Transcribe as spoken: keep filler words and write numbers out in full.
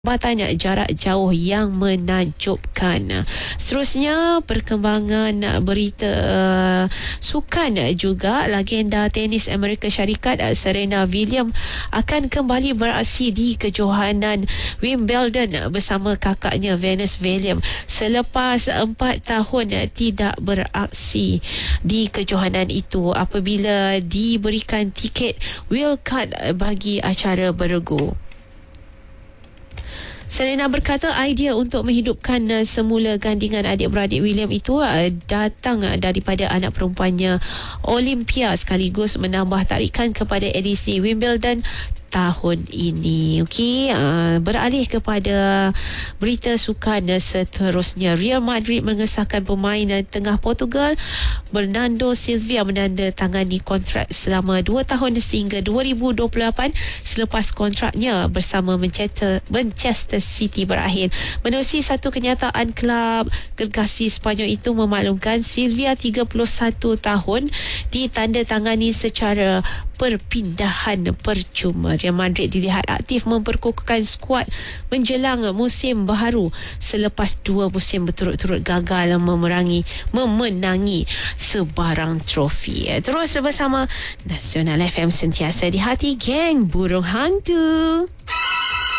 Jambatan jarak jauh yang menakjubkan. Seterusnya, perkembangan berita uh, sukan juga. Legenda tenis Amerika Syarikat Serena Williams akan kembali beraksi di kejohanan Wimbledon bersama kakaknya Venus Williams selepas empat tahun tidak beraksi di kejohanan itu apabila diberikan tiket wildcard bagi acara beregu. Serena berkata idea untuk menghidupkan uh, semula gandingan adik-beradik William itu uh, datang uh, daripada anak perempuannya Olympia, sekaligus menambah tarikan kepada edisi Wimbledon tahun ini. Okey, uh, beralih kepada berita sukan uh, seterusnya. Real Madrid mengesahkan pemain uh, tengah Portugal Bernardo Silva menandatangani kontrak selama dua tahun sehingga dua ribu dua puluh lapan selepas kontraknya bersama Manchester, Manchester City berakhir. Menerusi satu kenyataan, kelab gergasi Sepanyol itu memaklumkan Silva tiga puluh satu tahun ditandatangani secara perpindahan percuma. Real Madrid dilihat aktif memperkukuhkan skuad menjelang musim baharu selepas dua musim berturut-turut gagal memerangi memenangi sebarang trofi. Terus bersama Nasional F M, sentiasa di hati geng burung hantu.